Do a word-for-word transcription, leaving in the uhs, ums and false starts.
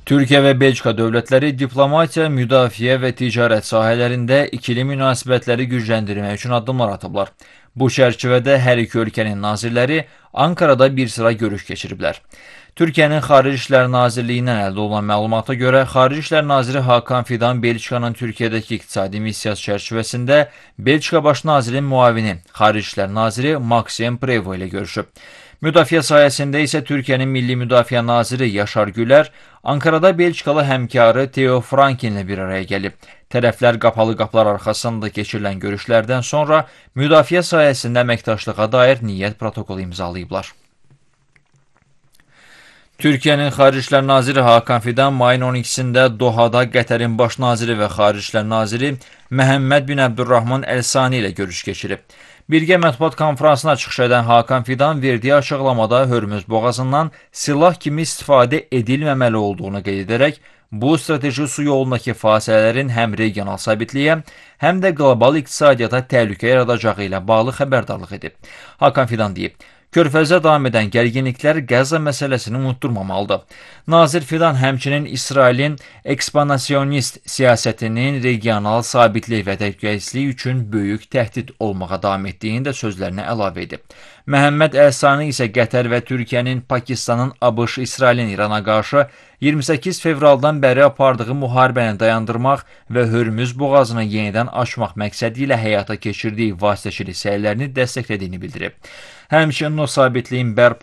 Türkiyə və Belçika dövlətləri diplomatiya, müdafiə və ticarət sahələrində ikili münasibətləri gücləndirmək üçün addımlar atıblar. Bu çərçivədə hər iki ölkənin nazirləri Ankarada bir sıra görüş keçiriblər. Türkiyənin Xarici İşlər Nazirliyindən əldə olunan məlumata görə, Xarici İşlər Naziri Hakan Fidan Belçikanın Türkiyədəki iqtisadi missiyası çərçivəsində Belçika Baş Nazirinin müavini, Xarici İşlər Naziri Maksim Prevo ilə görüşüb. Müdafiə sahəsində isə Türkiyənin Milli Müdafiə Naziri Yaşar Gülər Ankarada Belçikalı həmkarı Theo Franken ilə bir araya gəlib. Tərəflər qapalı qapılar arxasında keçirilən görüşlərdən sonra müdafiə sahəsində əməkdaşlığa dair niyyət protokolu imzalayıblar. Türkiyənin Xarici İşlər Naziri Hakan Fidan mayın on ikisində Dohada Qətərin Baş Naziri və Xarici İşlər Naziri Məhəmməd bin Əbdurrahman Əl-Sani ilə görüş keçirib. Birgə mətbuat konfransına çıxış edən Hakan Fidan verdiyi açıqlamada Hörmüz boğazından silah kimi istifadə edilməməli olduğunu qeyd edərək, bu strateji su yolundakı fasilələrin həm regional sabitliyə, həm də qlobal iqtisadiyyata təhlükə yaradacağı ilə bağlı xəbərdarlıq edib. Hakan Fidan deyib, Körfəzdə davam edən gərginliklər Qəzza məsələsini unutturmamalıdır. Nazir Fidan həmçinin İsrailin ekspansionist siyasətinin regional sabitlik və təhlükəsizlik üçün böyük təhdid olmağa davam etdiyini də sözlərinə əlavə edib. Məhəmməd Əl-Sani isə Qətər və Türkiyənin, Pakistanın, ABŞ, İsrailin İrana qarşı iyirmi səkkiz fevraldan bəri apardığı müharibəni dayandırmaq və Hörmüz boğazını yenidən açmaq məqsədi ilə həyata keçirdiyi vasitəçilik səylərini dəstəklədiyini bildirib. Həmçinin o sabitliyin bərpa